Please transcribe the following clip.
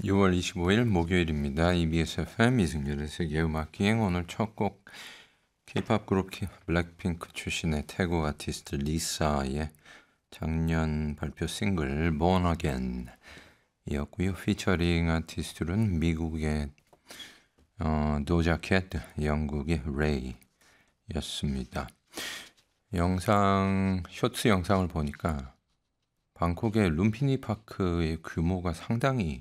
6월 25일 목요일입니다. EBS FM 이승열의 세계음악기행 오늘 첫 곡 K-pop 그룹 블랙핑크 출신의 태국 아티스트 리사의 작년 발표 싱글 Born Again 이었고요. 피처링 아티스트는 미국의 도자 캣, 영국의 레이였습니다. 쇼츠 영상을 보니까 방콕의 룸피니 파크의 규모가 상당히